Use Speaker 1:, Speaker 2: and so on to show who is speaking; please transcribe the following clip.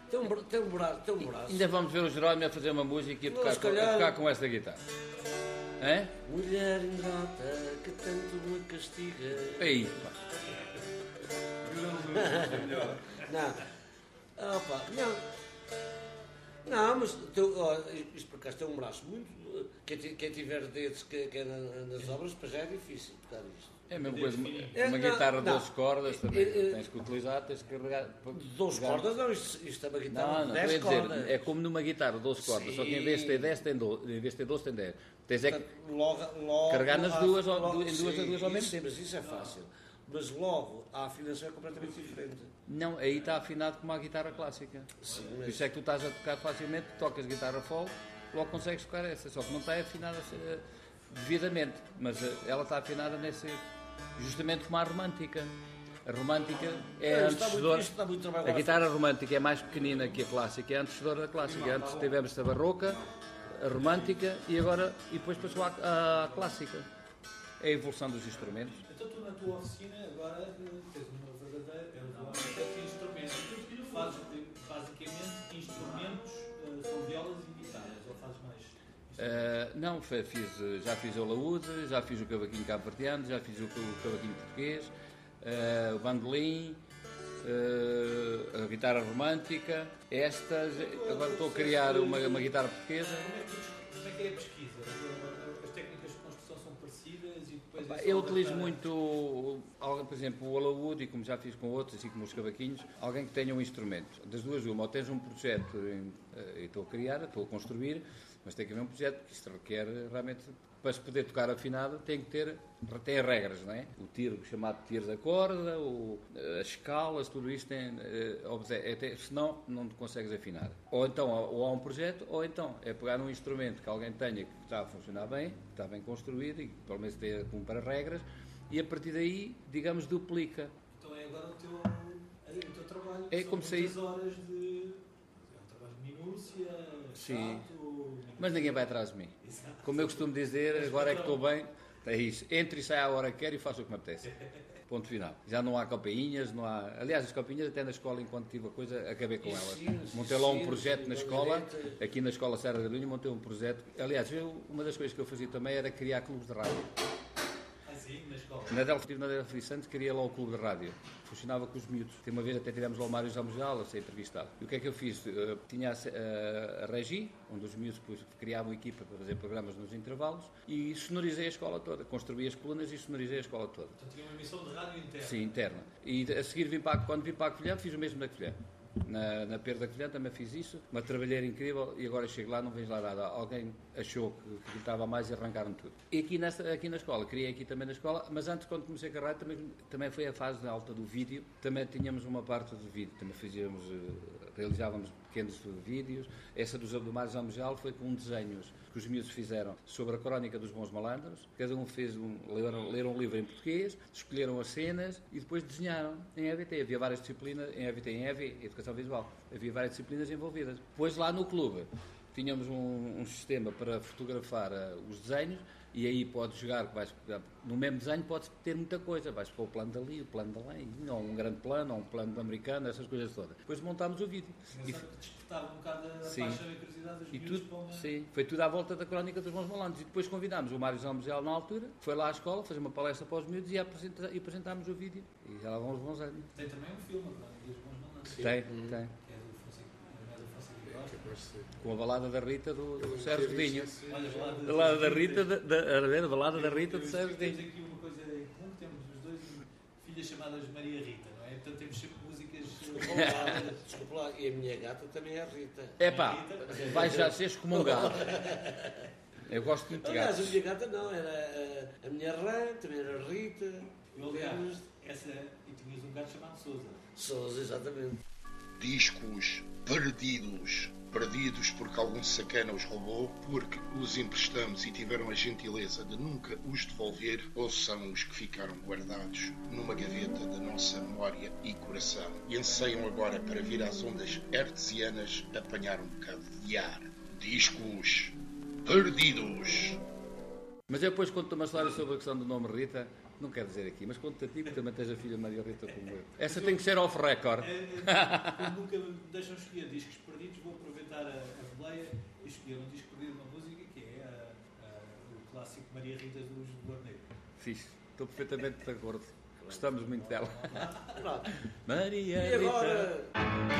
Speaker 1: Tem um braço.
Speaker 2: Ainda vamos ver o Jerónimo a fazer uma música e a tocar com essa guitarra. É?
Speaker 1: Mulher ingrata que tanto me castiga.
Speaker 2: Aí, pá.
Speaker 1: Não. Opa, não. Não, mas isto por acaso tem um braço muito. Quem tiver dedos que é nas obras, para já é difícil tocar isto.
Speaker 2: É a mesma coisa, uma guitarra de 12 cordas também. Tens que utilizar, tens que carregar.
Speaker 1: 12 cordas? Não, isto é uma guitarra de 10
Speaker 2: cordas.
Speaker 1: Dizer,
Speaker 2: é como numa guitarra de 12 cordas, só que em vez de ter 10 tem 12, em vez de ter 12 tem 10. Tens é que
Speaker 1: logo,
Speaker 2: carregar nas duas, em duas ao mesmo tempo.
Speaker 1: Mas isso é fácil. Mas logo a afinação é completamente diferente.
Speaker 2: Não, aí está afinado como a guitarra clássica.
Speaker 1: Sim,
Speaker 2: Por isso é que tu estás a tocar facilmente, tocas guitarra folk, logo consegues tocar essa, só que não está afinada devidamente, mas ela está afinada justamente como a romântica. A romântica é antecedora. A guitarra romântica é mais pequenina que a clássica, é antecedora da clássica. Antes tivemos a barroca, a romântica e depois passou à clássica. É a evolução dos instrumentos.
Speaker 3: Então tu na tua oficina agora tens uma verdadeira de instrumentos. Fazes basicamente instrumentos, são violas e guitarras, ou fazes mais?
Speaker 2: Não, já fiz o laúde, já fiz o cavaquinho cabo-verdiano, já fiz o cavaquinho português, o bandolim, a guitarra romântica. Agora estou a criar uma guitarra portuguesa.
Speaker 3: Como é que é a pesquisa? As técnicas de construção são parecidas e depois...
Speaker 2: Eu utilizo muito, por exemplo, o alaúde, e como já fiz com outros, assim como os cavaquinhos, alguém que tenha um instrumento. Das duas, uma, ou tens um projeto, e estou a criar, estou a construir, mas tem que haver um projeto, porque isto requer realmente, para se poder tocar afinado, tem regras, não é? O tiro, chamado tiro da corda, as escalas, tudo isto senão não consegues afinar. Ou então ou há um projeto, ou então é pegar num instrumento que alguém tenha que está a funcionar bem, que está bem construído e que pelo menos cumpre regras, e a partir daí, digamos, duplica.
Speaker 3: Então é agora o teu trabalho,
Speaker 2: é como se
Speaker 3: muitas horas de... É um trabalho de minúcia,
Speaker 2: sim.
Speaker 3: Chato...
Speaker 2: Mas ninguém vai atrás de mim.
Speaker 3: Exato.
Speaker 2: Como eu costumo dizer, agora é que estou bem, é isso. Entro e saio à hora que quero e faço o que me apetece. Ponto final. Já não há campainhas, não há... Aliás, as campainhas até na escola, enquanto tive a coisa, acabei com elas. Montei lá um projeto na escola, aqui na Escola Serra da Galinha, montei um projeto. Aliás, uma das coisas que eu fazia também era criar clubes de rádio.
Speaker 3: Assim, na escola?
Speaker 2: Na Delfim Santos, queria lá o clube de rádio. Funcionava com os miúdos. Uma vez até tivemos lá o Mário Zamujal a ser entrevistado. E o que é que eu fiz? Tinha a Regi, onde os miúdos criavam equipa para fazer programas nos intervalos, e sonorizei a escola toda. Construí as colunas e sonorizei a escola toda.
Speaker 3: Então tinha uma emissão de rádio interna?
Speaker 2: Sim, interna. E a seguir, quando vim para a Covilhã, fiz o mesmo na Covilhã. Na Perda da Covilhã também fiz isso, uma trabalheira incrível, e agora chego lá, não vejo lá nada. Alguém achou que estava mais e arrancaram tudo. E aqui na escola, criei aqui também na escola, mas antes, quando comecei a carreira, também foi a fase alta do vídeo, também tínhamos uma parte do vídeo, também realizávamos pequenos vídeos. Essa do Mário Zamujal foi com desenhos que os miúdos fizeram sobre a crónica dos bons malandros. Cada um leram um livro em português, escolheram as cenas e depois desenharam em EVT. Havia várias disciplinas, em EVT, em EV, Educação Visual, havia várias disciplinas envolvidas. Depois lá no clube tínhamos um sistema para fotografar os desenhos, e aí podes jogar, no mesmo desenho podes ter muita coisa, vais para o plano dali, o plano de além, ou um grande plano, ou um plano americano, essas coisas todas. Depois montámos o vídeo.
Speaker 3: E despertava um bocado a paixão e a curiosidade dos miúdos para uma...
Speaker 2: Sim, foi tudo à volta da crónica dos bons malandros. E depois convidámos o Mário Zamujal na altura, foi lá à escola, fazer uma palestra para os miúdos e apresentámos o vídeo. E já lá vão uns bons anos.
Speaker 3: Tem também um filme, a crónica dos bons malandros.
Speaker 2: Tem. Com a balada da Rita do Sérgio Godinho. A balada da Rita, a balada da Rita do Sérgio Godinho.
Speaker 3: Temos aqui uma coisa em comum, temos os dois filhas chamadas Maria Rita, não é? Portanto temos sempre músicas...
Speaker 1: Desculpa lá, e a minha gata também é Rita.
Speaker 2: Epá, vais já ser excomungado. Eu gosto muito de gatos.
Speaker 1: Aliás, a minha gata não, era a minha rã, também era Rita.
Speaker 3: Aliás, e tinhas um gato chamado Sousa.
Speaker 1: Sousa, exatamente.
Speaker 4: Discos perdidos porque algum sacana os roubou, porque os emprestamos e tiveram a gentileza de nunca os devolver, ou são os que ficaram guardados numa gaveta da nossa memória e coração e anseiam agora para vir às ondas hertzianas apanhar um bocado de ar. Discos perdidos.
Speaker 2: Mas eu depois conto uma história sobre a questão do nome Rita, Não quero dizer aqui, mas conto-te a ti que também tens a filha Maria Rita como eu. Essa tem que ser off-record.
Speaker 3: Como nunca me deixam escolher discos perdidos, vou aproveitar a boleia e escolher um disco perdido de uma música que é o clássico Maria Rita dos Borneiro.
Speaker 2: Fixe, estou perfeitamente de acordo. Gostamos muito dela.
Speaker 1: Pronto.
Speaker 2: Maria
Speaker 1: E
Speaker 2: Rita.
Speaker 1: agora...